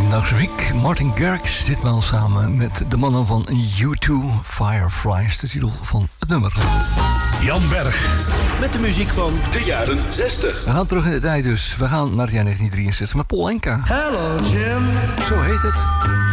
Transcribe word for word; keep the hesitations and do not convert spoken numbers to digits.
Nachtweek, Martin Garrix, ditmaal samen met de mannen van U twee, Fireflies, de titel van het nummer. Jan Berg. Met de muziek van de jaren zestig. We gaan terug in de tijd dus. We gaan naar het jaar negentien drieënzestig met Paul Anka. Hello Jim. Zo heet het.